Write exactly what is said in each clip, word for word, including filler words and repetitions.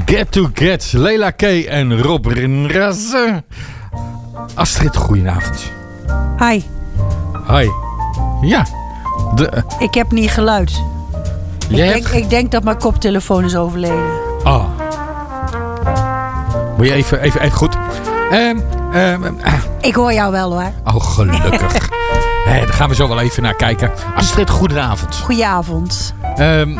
Get to Get, Leila K. en Rob Rinraze. Astrid, goedenavond. Hi. Hi. Ja. De, uh, ik heb niet geluid. Ik denk, hebt... ik denk dat mijn koptelefoon is overleden. Ah. Moet je even, even, even goed. Um, um, uh. Ik hoor jou wel hoor. Oh, gelukkig. Hey, daar gaan we zo wel even naar kijken. Astrid, goedenavond. Goedenavond. Um,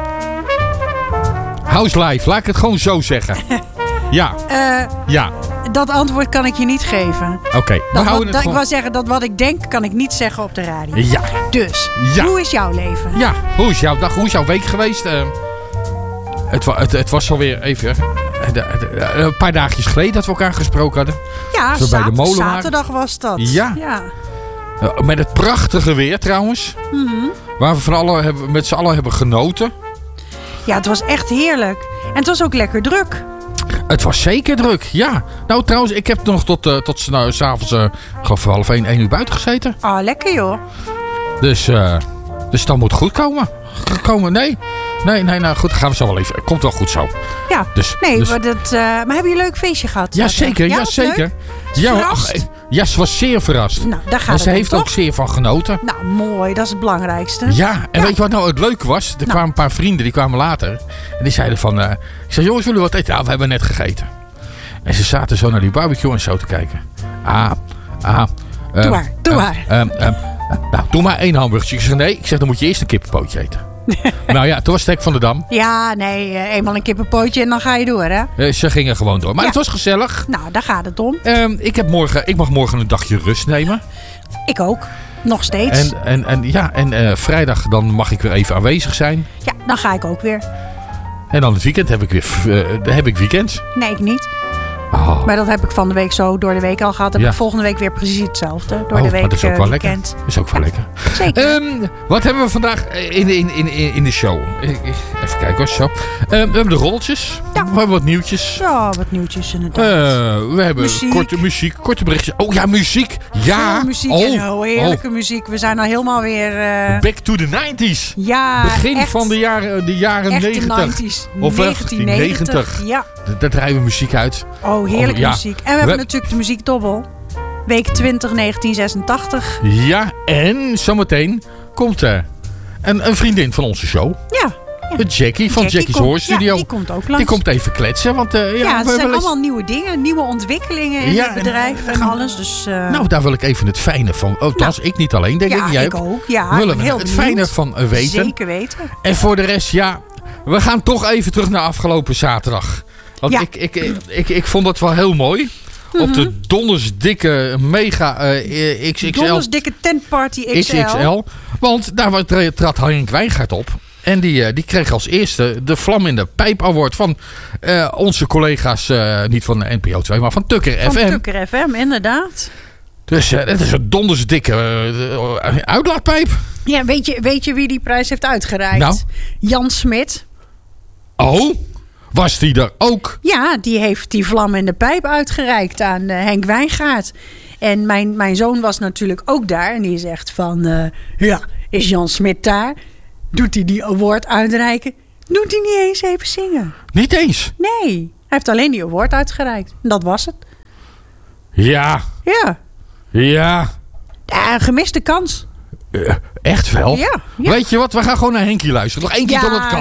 House Live, laat ik het gewoon zo zeggen. Ja. Uh, ja. Dat antwoord kan ik je niet geven. Oké. Okay, we houden het dat, gewoon... Ik wou zeggen dat wat ik denk kan ik niet zeggen op de radio. Ja. Dus, ja. hoe is jouw leven? Ja, hoe is jouw dag? Hoe is jouw week geweest? Uh, het, het, het was alweer even... De, de, de, een paar dagjes geleden dat we elkaar gesproken hadden. Ja, Zo bij de molen zaterdag was dat. Ja. ja. Uh, met het prachtige weer trouwens. Mm-hmm. Waar we van alle hebben, met z'n allen hebben genoten. Ja, het was echt heerlijk. En het was ook lekker druk. Het was zeker druk, ja. Nou trouwens, ik heb nog tot, uh, tot nou, 's avonds, uh, ik geloof half één, één uur buiten gezeten. Ah, oh, lekker joh. Dus, uh, dus dat moet goed komen. komen. Nee, nee, nee, nou goed, gaan we zo wel even. Komt wel goed zo. Ja, dus, nee, dus... maar, dat, uh, maar hebben jullie een leuk feestje gehad? Ja, zeker, ja, ja zeker. Ja, ach, ja, ze was zeer verrast. Nou, daar gaat en ze het heeft toch? ook zeer van genoten. Nou, mooi, dat is het belangrijkste. Ja, en ja. weet je wat nou het leuke was? Er nou. kwamen een paar vrienden, die kwamen later. En die zeiden van, uh, ik zei, jongens, willen we wat eten? Ja, we hebben net gegeten. En ze zaten zo naar die barbecue en zo te kijken. Ah, ah. Uh, doe maar, doe uh, maar. Uh, uh, uh, nou, doe maar één hamburgertje. Ik zeg, nee, ik zeg, dan moet je eerst een kippenpootje eten. Nou ja, toen was Stek van der Dam. Ja, nee, uh, eenmaal een kippenpootje en dan ga je door, hè? Uh, ze gingen gewoon door. Maar ja. Het was gezellig. Nou, daar gaat het om. Uh, ik, heb morgen, ik mag morgen een dagje rust nemen. Ik ook. Nog steeds. En, en, en, ja, en uh, vrijdag dan mag ik weer even aanwezig zijn. Ja, dan ga ik ook weer. En dan het weekend heb ik weer uh, heb ik weekend. Nee, ik niet. Oh. Maar dat heb ik van de week zo door de week al gehad. En ja. volgende week weer precies hetzelfde. Door oh, de week dat is ook wel weekend. lekker. Dat is ook wel ja. lekker. Zeker. Um, wat hebben we vandaag in, in, in, in de show? Even kijken hoor. Zo. Um, we hebben de rolletjes. Ja. We hebben wat nieuwtjes. Ja, wat nieuwtjes inderdaad. Uh, we hebben muziek. korte muziek, korte berichtjes. Oh ja, muziek. Ja. Veel muziek oh. en oh, heerlijke oh. muziek. We zijn al helemaal weer... Uh... Back to the nineties. Ja, Begin echt, van de jaren, de jaren echt negentig. De nineties. Of negentien negentig. Ja. Daar draaien we muziek uit. Oh, heerlijke oh, ja. muziek. En we hebben we... natuurlijk de muziekdobbel. Week twintig negentien zesentachtig. Ja, en zometeen komt er een, een vriendin van onze show. Ja. ja. De Jackie van Jackie Jackie's komt, Horse Studio. Ja, die komt ook langs. Die komt even kletsen. Want, uh, ja, ja, het we zijn eens... allemaal nieuwe dingen. Nieuwe ontwikkelingen in ja, het bedrijf en, en alles. Dus, uh... Nou, daar wil ik even het fijne van. Oh, althans, nou, ik niet alleen, denk ja, ik. Jij ik ook. Ja, willen heel het benieuwd. fijne van uh, weten. Zeker weten. En voor de rest, ja, we gaan toch even terug naar afgelopen zaterdag. Want ja. ik, ik, ik, ik, ik vond dat wel heel mooi. Mm-hmm. Op de dondersdikke mega uh, X X L. Dondersdikke tentparty X L. X X L. Want daar trad Henk Wijngaard op. En die, die kreeg als eerste de Vlam in de Pijp Award van uh, onze collega's, uh, niet van de N P O twee, maar van Tukker van F M. Van Tukker F M, inderdaad. Dus uh, dat is een dondersdikke uh, uitlaatpijp. Ja, weet je, weet je wie die prijs heeft uitgereikt? Nou? Jan Smit. Oh, was die er ook? Ja, die heeft die Vlam in de Pijp uitgereikt aan uh, Henk Wijngaard. En mijn, mijn zoon was natuurlijk ook daar. En die zegt van, uh, ja, is Jan Smit daar? Doet hij die award uitreiken? Doet hij niet eens even zingen? Niet eens? Nee, hij heeft alleen die award uitgereikt. En dat was het. Ja. Ja. Ja. Ja, gemiste kans. Uh, echt wel? Ja, ja. Weet je wat, we gaan gewoon naar Henkie luisteren. Nog één keer ja, tot het kan.